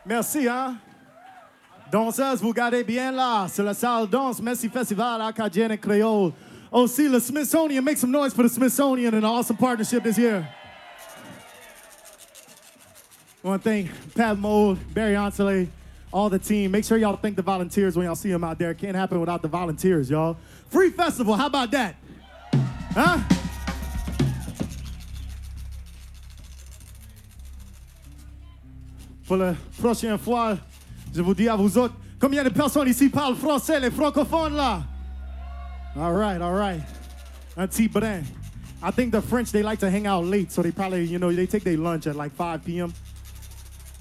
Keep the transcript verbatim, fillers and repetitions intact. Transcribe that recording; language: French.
Merci, hein? Danseuse, vous gardez bien là. C'est la salle danse. Merci Festival Acadienne Creole. Aussi, le Smithsonian. Make some noise for the Smithsonian and an awesome partnership this year. I want to thank Pat Mode, Barry Anselé, all the team. Make sure y'all thank the volunteers when y'all see them out there. It can't happen without the volunteers, y'all. Free festival, how about that? Huh? Pour la prochaine fois, je vous dis à vous autres, combien de personnes ici parlent français, les francophones là? All right, all right. Un petit brin. I think the French, they like to hang out late, so they probably, you know, they take their lunch at like five p m